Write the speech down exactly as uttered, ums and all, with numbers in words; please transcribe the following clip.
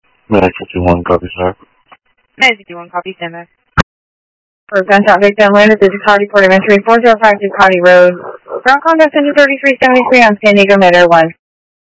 Medic fifty-one, copy, sir. Medic fifty-one, copy, stand by. For gunshot victim, landed at Dakota Report of Entry, four zero five Dakota Road. Ground contact center thirty-three seventy-three on San Diego Metro one.